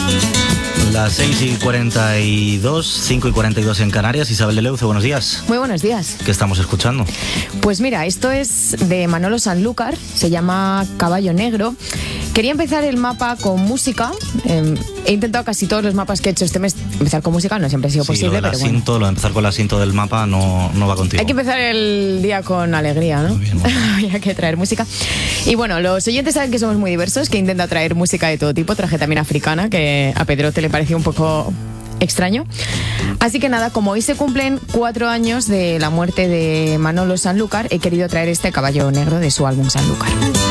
Las 6:42, 5:42 en Canarias. Isabel de Leuce, buenos días. Muy buenos días. ¿Qué estamos escuchando? Pues mira, esto es de Manolo Sanlúcar, se llama Caballo Negro. Quería empezar el mapa con música. He intentado casi todos los mapas que he hecho este mes empezar con música, no siempre ha sido posible, lo de pero bueno. lo de empezar con el asiento del mapa no va contigo. Hay que empezar el día con alegría, ¿no? Muy bien, muy bien. Había que traer música. Y bueno, los oyentes saben que somos muy diversos, que intenta traer música de todo tipo. Traje también africana, que a Pedrote le pareció un poco extraño. Así que nada, como hoy se cumplen 4 años de la muerte de Manolo Sanlúcar, he querido traer este Caballo Negro de su álbum Sanlúcar.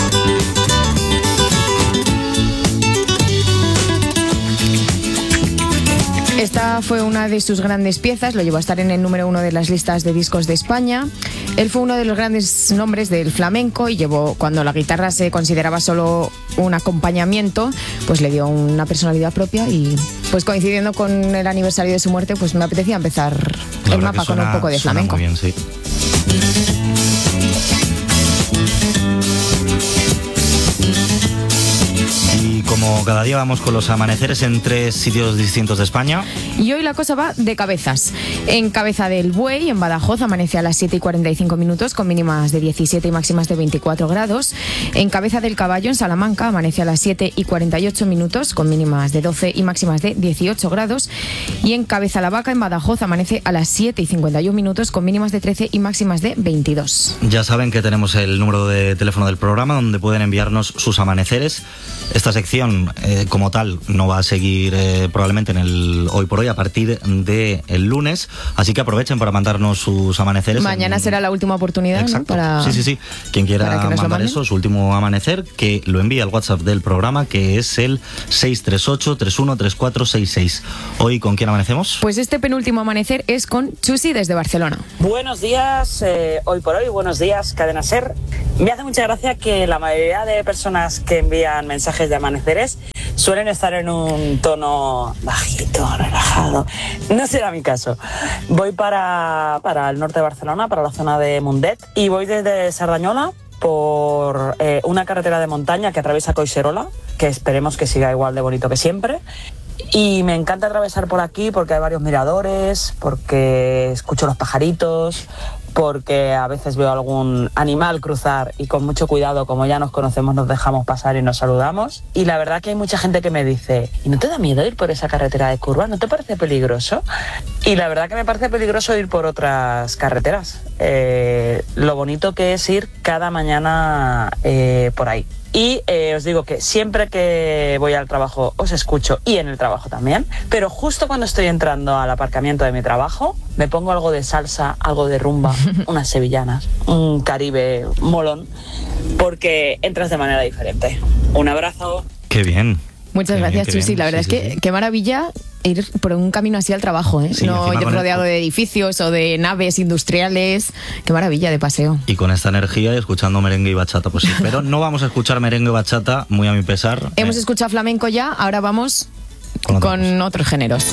Esta fue una de sus grandes piezas, lo llevó a estar en el número 1 de las listas de discos de España. Él fue uno de los grandes nombres del flamenco y cuando la guitarra se consideraba solo un acompañamiento, pues le dio una personalidad propia y pues coincidiendo con el aniversario de su muerte, pues me apetecía empezar el mapa con un poco de flamenco. Muy bien, sí. Como cada día vamos con los amaneceres en 3 sitios distintos de España. Y hoy la cosa va de cabezas. En Cabeza del Buey, en Badajoz, amanece a las 7:45 con mínimas de 17 y máximas de 24 grados. En Cabeza del Caballo, en Salamanca, amanece a las 7:48 con mínimas de 12 y máximas de 18 grados. Y en Cabeza la Vaca, en Badajoz, amanece a las 7:51 con mínimas de 13 y máximas de 22. Ya saben que tenemos el número de teléfono del programa donde pueden enviarnos sus amaneceres. Esta sección como tal no va a seguir probablemente en el Hoy por Hoy a partir del lunes, así que aprovechen para mandarnos sus amaneceres. Mañana será la última oportunidad, exacto, ¿no? Sí. Quien quiera mandar eso, su último amanecer, que lo envíe al WhatsApp del programa, que es el 638-313466. Hoy, ¿con quién amanecemos? Pues este penúltimo amanecer es con Chusi desde Barcelona. Buenos días, Hoy por Hoy, buenos días, Cadena SER. Me hace mucha gracia que la mayoría de personas que envían mensajes de amaneceres suelen estar en un tono bajito, relajado. No será mi caso. Voy para el norte de Barcelona, para la zona de Mundet, y voy desde Sardañola por una carretera de montaña que atraviesa Collserola, que esperemos que siga igual de bonito que siempre. Y me encanta atravesar por aquí porque hay varios miradores, porque escucho los pajaritos, porque a veces veo algún animal cruzar y con mucho cuidado, como ya nos conocemos, nos dejamos pasar y nos saludamos. Y la verdad que hay mucha gente que me dice, ¿y no te da miedo ir por esa carretera de curvas? ¿No te parece peligroso? Y la verdad que me parece peligroso ir por otras carreteras. Lo bonito que es ir cada mañana por ahí. Y os digo que siempre que voy al trabajo os escucho, y en el trabajo también, pero justo cuando estoy entrando al aparcamiento de mi trabajo me pongo algo de salsa, algo de rumba, unas sevillanas, un Caribe molón, porque entras de manera diferente. Un abrazo. Qué bien. Muchas gracias, Chusi. La verdad es que qué maravilla ir por un camino así al trabajo, ¿eh? Sí, no ir rodeado de edificios o de naves industriales. Qué maravilla de paseo. Y con esta energía y escuchando merengue y bachata, pues sí. Pero no vamos a escuchar merengue y bachata, muy a mi pesar. Hemos escuchado flamenco ya, ahora vamos con otros géneros.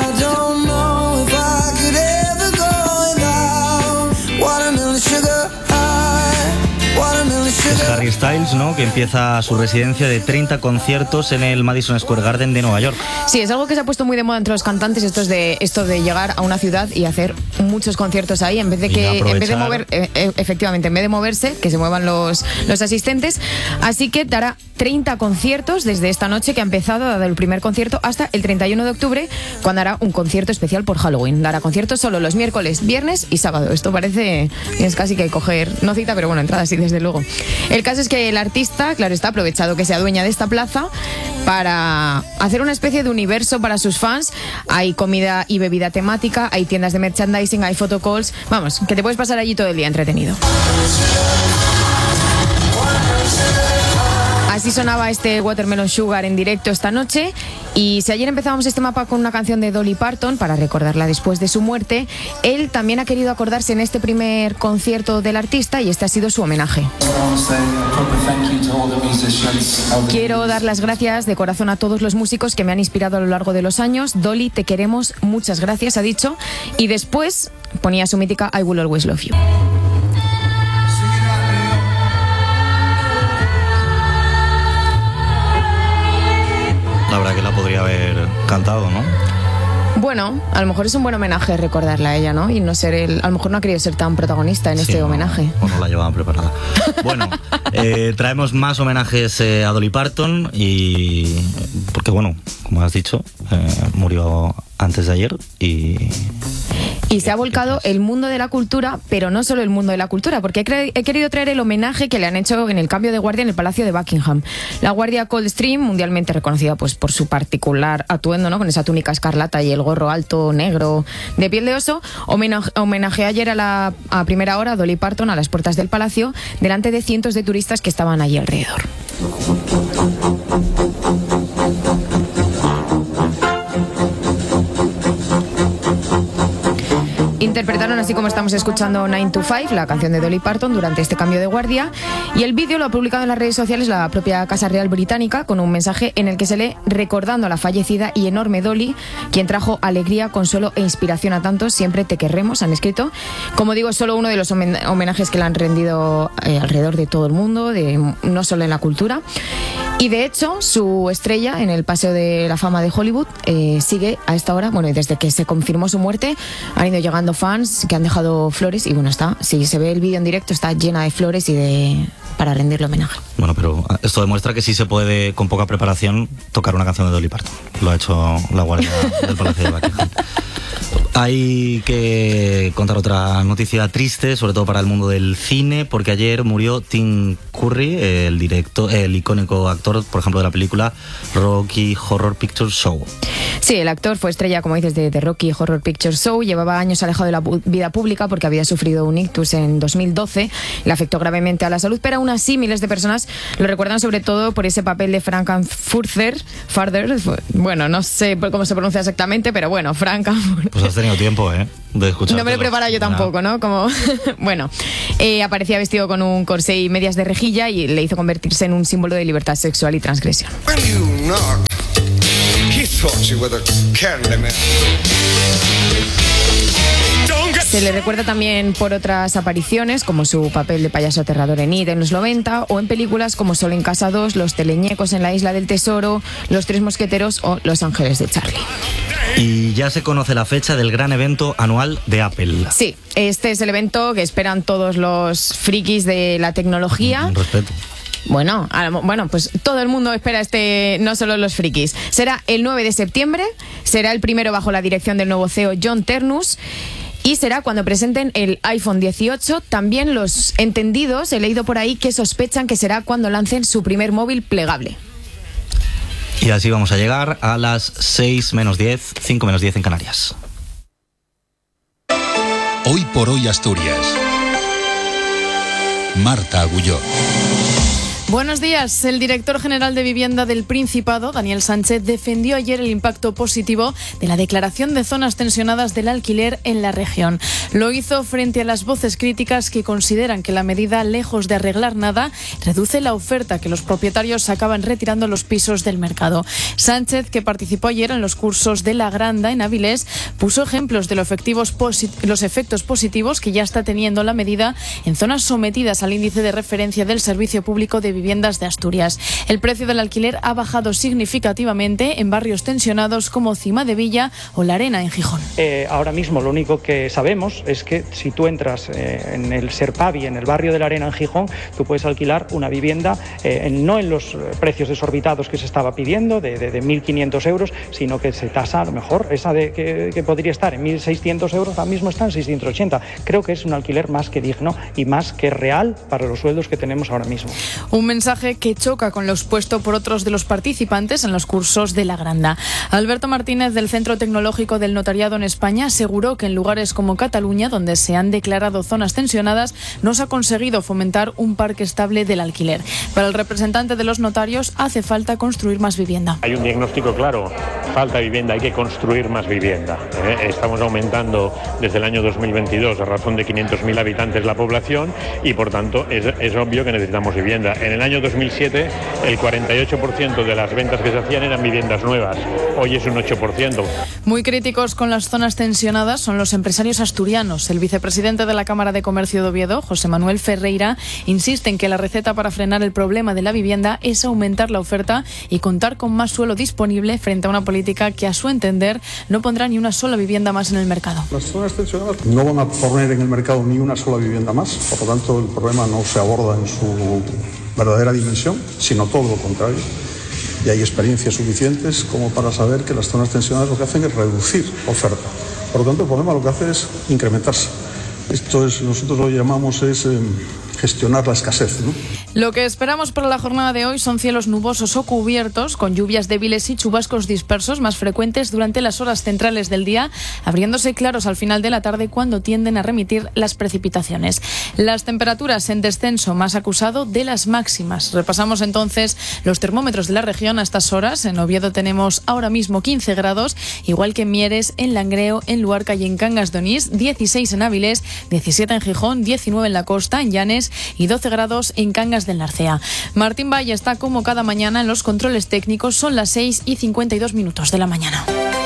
Es Harry Styles, ¿no?, que empieza su residencia de 30 conciertos en el Madison Square Garden de Nueva York. Sí, es algo que se ha puesto muy de moda entre los cantantes, esto de llegar a una ciudad y hacer muchos conciertos ahí, en vez de moverse, que se muevan los asistentes. Así que dará 30 conciertos desde esta noche que ha empezado, ha dado el primer concierto, hasta el 31 de octubre, cuando hará un concierto especial por Halloween. Dará conciertos solo los miércoles, viernes y sábado. Esto parece, es casi que coger, no cita, pero bueno, entrada sí, desde luego. El caso es que el artista, claro, está aprovechado que se adueña de esta plaza para hacer una especie de universo para sus fans. Hay comida y bebida temática, hay tiendas de merchandising, hay photocalls. Vamos, que te puedes pasar allí todo el día entretenido. Así sonaba este Watermelon Sugar en directo esta noche. Y si ayer empezábamos este mapa con una canción de Dolly Parton para recordarla después de su muerte, él también ha querido acordarse en este primer concierto del artista y este ha sido su homenaje. Quiero dar las gracias de corazón a todos los músicos que me han inspirado a lo largo de los años. Dolly, te queremos, muchas gracias, ha dicho. Y después ponía su mítica I Will Always Love You. La verdad que la podría haber cantado, ¿no? Bueno, a lo mejor es un buen homenaje recordarla a ella, ¿no? Y no ser a lo mejor no ha querido ser tan protagonista en este homenaje. O no la llevaban preparada. Bueno, traemos más homenajes a Dolly Parton y porque bueno, como has dicho, murió antes de ayer y se ha volcado el mundo de la cultura, pero no solo el mundo de la cultura, porque he querido traer el homenaje que le han hecho en el cambio de guardia en el Palacio de Buckingham. La Guardia Coldstream, mundialmente reconocida pues por su particular atuendo, ¿no? Con esa túnica escarlata y el gorro alto negro de piel de oso, homenajeó ayer a primera hora a Dolly Parton a las puertas del palacio, delante de cientos de turistas que estaban allí alrededor. Interpretaron, así como estamos escuchando, 9 to 5, la canción de Dolly Parton, durante este cambio de guardia, y el vídeo lo ha publicado en las redes sociales la propia Casa Real Británica, con un mensaje en el que se lee recordando a la fallecida y enorme Dolly, quien trajo alegría, consuelo e inspiración a tantos. Siempre te querremos, han escrito. Como digo, es solo uno de los homenajes que le han rendido alrededor de todo el mundo, no solo en la cultura. Y de hecho, su estrella en el Paseo de la Fama de Hollywood sigue a esta hora, bueno, y desde que se confirmó su muerte han ido llegando fans que han dejado flores y bueno, si se ve el vídeo en directo está llena de flores para rendirle homenaje. Bueno, pero esto demuestra que sí se puede, con poca preparación, tocar una canción de Dolly Parton. Lo ha hecho la Guardia del Palacio de Buckingham. Hay que contar otra noticia triste, sobre todo para el mundo del cine, porque ayer murió Tim Curry, el icónico actor, por ejemplo, de la película Rocky Horror Picture Show. Sí, el actor fue estrella, como dices, de Rocky Horror Picture Show. Llevaba años alejado de la vida pública porque había sufrido un ictus en 2012. Le afectó gravemente a la salud, pero aún así miles de personas lo recuerdan sobre todo por ese papel de Frankenfurter. Bueno, no sé cómo se pronuncia exactamente, pero bueno, Frankenfurter. Pues has tenido tiempo, de escuchar. No me lo he preparado yo tampoco, ¿no? Como bueno, aparecía vestido con un corsé y medias de rejilla y le hizo convertirse en un símbolo de libertad sexual y transgresión. Se le recuerda también por otras apariciones, como su papel de payaso aterrador en IT en los 90, o en películas como Solo en Casa 2, Los Teleñecos en la Isla del Tesoro, Los Tres Mosqueteros o Los Ángeles de Charlie. Y ya se conoce la fecha del gran evento anual de Apple. Sí, este es el evento que esperan todos los frikis de la tecnología. Respeto. Bueno, pues todo el mundo espera no solo los frikis. Será el 9 de septiembre, será el primero bajo la dirección del nuevo CEO John Ternus. Y será cuando presenten el iPhone 18. También los entendidos, he leído por ahí, que sospechan que será cuando lancen su primer móvil plegable. Y así vamos a llegar a las 6 menos 10, 5 menos 10 en Canarias. Hoy por hoy Asturias. Marta Agulló. Buenos días. El director general de Vivienda del Principado, Daniel Sánchez, defendió ayer el impacto positivo de la declaración de zonas tensionadas del alquiler en la región. Lo hizo frente a las voces críticas que consideran que la medida, lejos de arreglar nada, reduce la oferta, que los propietarios acaban retirando los pisos del mercado. Sánchez, que participó ayer en los cursos de La Granda en Avilés, puso ejemplos de los efectos positivos que ya está teniendo la medida en zonas sometidas al índice de referencia del Servicio Público de Viviendas de Asturias. El precio del alquiler ha bajado significativamente en barrios tensionados como Cima de Villa o La Arena en Gijón. Ahora mismo lo único que sabemos es que si tú entras en el Serpavi, en el barrio de La Arena en Gijón, tú puedes alquilar una vivienda no en los precios desorbitados que se estaba pidiendo de 1.500 euros, sino que se tasa a lo mejor esa que podría estar en 1.600 euros, ahora mismo está en 680. Creo que es un alquiler más que digno y más que real para los sueldos que tenemos ahora mismo. Un mensaje que choca con lo expuesto por otros de los participantes en los cursos de La Granda. Alberto Martínez, del Centro Tecnológico del Notariado en España, aseguró que en lugares como Cataluña, donde se han declarado zonas tensionadas, no se ha conseguido fomentar un parque estable del alquiler. Para el representante de los notarios, hace falta construir más vivienda. Hay un diagnóstico claro, falta vivienda, hay que construir más vivienda. Estamos aumentando desde el año 2022 a razón de 500.000 habitantes la población y por tanto es obvio que necesitamos vivienda. En el año 2007 el 48% de las ventas que se hacían eran viviendas nuevas. Hoy es un 8%. Muy críticos con las zonas tensionadas son los empresarios asturianos. El vicepresidente de la Cámara de Comercio de Oviedo, José Manuel Ferreira, insiste en que la receta para frenar el problema de la vivienda es aumentar la oferta y contar con más suelo disponible frente a una política que, a su entender, no pondrá ni una sola vivienda más en el mercado. Las zonas tensionadas no van a poner en el mercado ni una sola vivienda más, por lo tanto el problema no se aborda en su verdadera dimensión, sino todo lo contrario. Y hay experiencias suficientes como para saber que las zonas tensionadas lo que hacen es reducir oferta. Por lo tanto, el problema lo que hace es incrementarse. Esto es, nosotros lo llamamos gestionar la escasez, ¿no? Lo que esperamos para la jornada de hoy son cielos nubosos o cubiertos, con lluvias débiles y chubascos dispersos más frecuentes durante las horas centrales del día, abriéndose claros al final de la tarde cuando tienden a remitir las precipitaciones. Las temperaturas en descenso más acusado de las máximas. Repasamos entonces los termómetros de la región a estas horas. En Oviedo tenemos ahora mismo 15 grados, igual que en Mieres, en Langreo, en Luarca y en Cangas de Onís, 16 en Avilés, 17 en Gijón, 19 en la costa, en Llanes y 12 grados en Cangas del Narcea. Martín Valle está como cada mañana en los controles técnicos. Son las 6:52 de la mañana.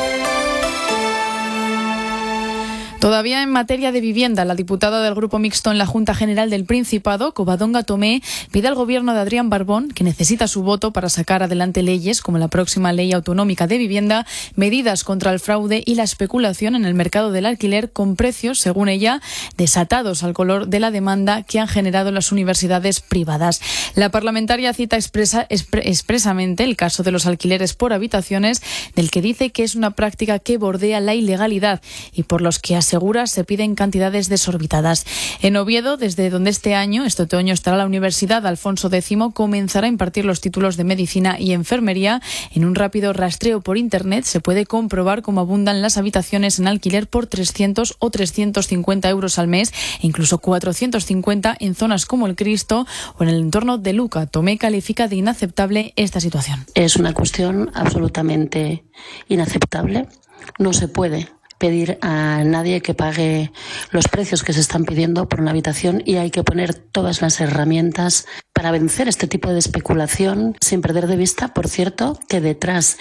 Todavía en materia de vivienda, la diputada del Grupo Mixto en la Junta General del Principado, Covadonga Tomé, pide al gobierno de Adrián Barbón, que necesita su voto para sacar adelante leyes como la próxima Ley Autonómica de Vivienda, medidas contra el fraude y la especulación en el mercado del alquiler con precios, según ella, desatados al color de la demanda que han generado las universidades privadas. La parlamentaria cita expresamente el caso de los alquileres por habitaciones, del que dice que es una práctica que bordea la ilegalidad y por los que asegura se piden cantidades desorbitadas. En Oviedo, desde donde este otoño estará la Universidad Alfonso X, comenzará a impartir los títulos de Medicina y Enfermería. En un rápido rastreo por Internet se puede comprobar cómo abundan las habitaciones en alquiler por 300 o 350 euros al mes, e incluso 450 en zonas como el Cristo o en el entorno de Luca. Tomé califica de inaceptable esta situación. Es una cuestión absolutamente inaceptable. No se puede pedir a nadie que pague los precios que se están pidiendo por una habitación, y hay que poner todas las herramientas para vencer este tipo de especulación, sin perder de vista, por cierto, que detrás